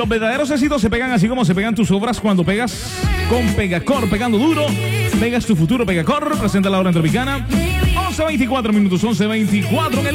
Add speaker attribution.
Speaker 1: verdaderos éxitos se pegan así como se pegan tus obras cuando pegas con Pegacor, pegando duro. Pegas tu futuro, Pegacor. Presenta la hora en Tropicana. 11:24 minutos, 11:24.